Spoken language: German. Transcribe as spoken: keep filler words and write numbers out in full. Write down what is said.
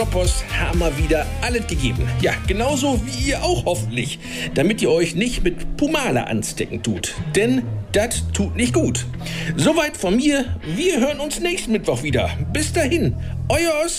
Poppers haben wir wieder alles gegeben. Ja, genauso wie ihr auch hoffentlich. Damit ihr euch nicht mit Pumala anstecken tut. Denn das tut nicht gut. Soweit von mir. Wir hören uns nächsten Mittwoch wieder. Bis dahin. Euer